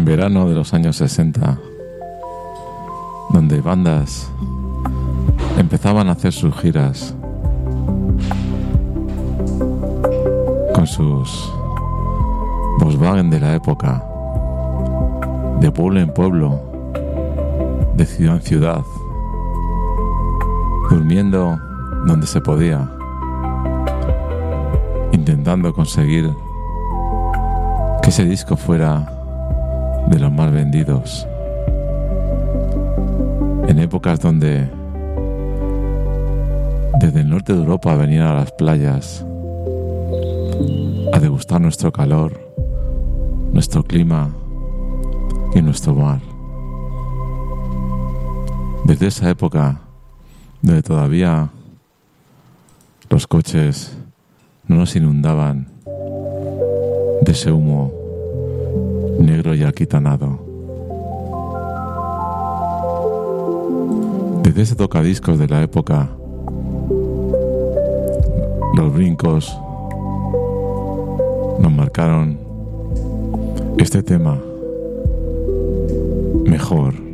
verano de los años 60, donde bandas empezaban a hacer sus giras con sus Volkswagen de la época, de pueblo en pueblo, de ciudad en ciudad, durmiendo donde se podía, intentando conseguir que ese disco fuera de los más vendidos, en épocas donde desde el norte de Europa venían a las playas a degustar nuestro calor, nuestro clima y nuestro mar. Desde esa época donde todavía los coches no nos inundaban de ese humo negro y alquitanado. Desde ese tocadiscos de la época, los brincos nos marcaron este tema, Mejor.